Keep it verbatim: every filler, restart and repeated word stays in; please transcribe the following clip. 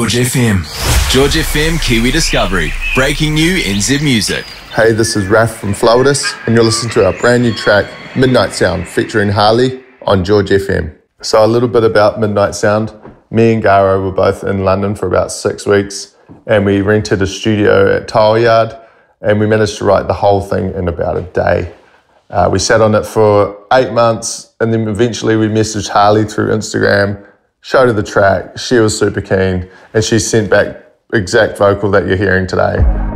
George F M. George F M Kiwi Discovery. Breaking new N Z music. Hey, this is Raf from Flowidus, and you're listening to our brand new track, Midnight Sound, featuring Harley on George F M. So a little bit about Midnight Sound. Me and Garo were both in London for about six weeks, and we rented a studio at Tile Yard, and we managed to write the whole thing in about a day. Uh, we sat on it for eight months, and then eventually we messaged Harley through Instagram, showed her the track. She was super keen, and she sent back exact vocal that you're hearing today.